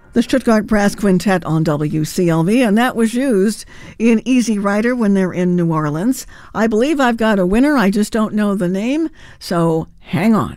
The Stuttgart Brass Quintet on WCLV, and that was used in Easy Rider when they're in New Orleans. I believe I've got a winner. I just don't know the name, so hang on.